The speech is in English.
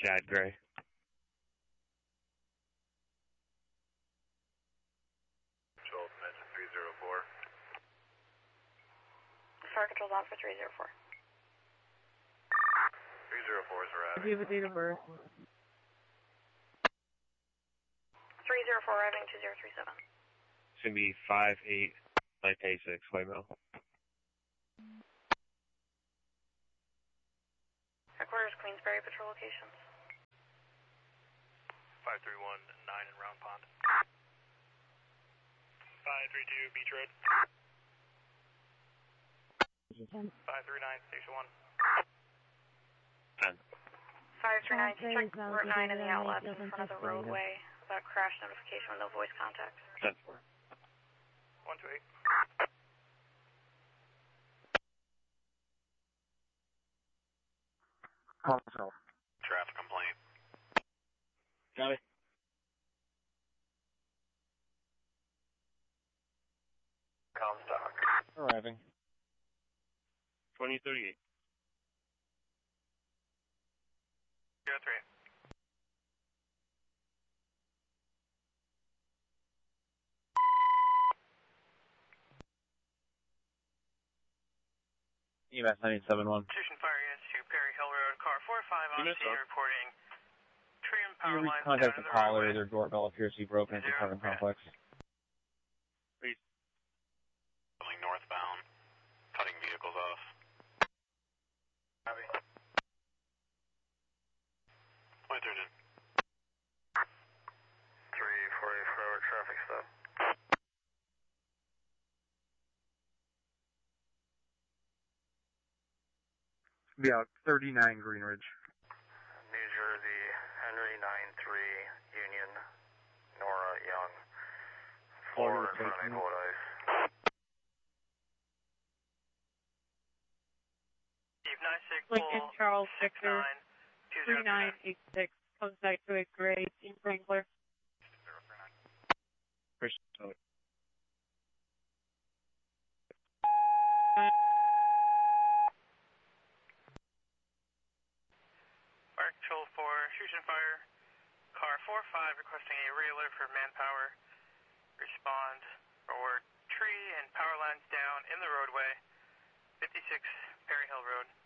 Chad Gray. Control, dimension 304. Fire control down for 304. 304 is arriving. Do you have a date of birth? 304 arriving 2037. It's going to be 58-986, Waymouth. Headquarters, Queensbury Patrol locations. 531-9 in Round Pond. 532 Beach Road. 539 Station 1. 10. 539, check Route 9 in the outlet in front of the roadway. About crash notification with no voice contact. 10-4. 128. Control. Traffic complaint. Got it. Comstock. Arriving. 2038. 03. EMS 971. Station fire units to Perry Hill Road, car 45 on scene reporting tree and power You lines contact down the in the caller. roadway. Their doorbell appears to be broken at the apartment complex. Please. Going northbound, cutting vehicles off. Copy. Point turned in. 344 traffic stop. Yeah, 39 Green Ridge. New Jersey, Henry 93, Union, Nora Young. 4 in front of me, Cold Ice. Steve 96, Lincoln Charles Victor, 3920. 3986, contact to a Gray, Team Wrangler. Chris. Oh, Fire Control 4, Fusion Fire, car 45 requesting a re-alert for manpower. Respond for tree and power lines down in the roadway, 56 Perry Hill Road.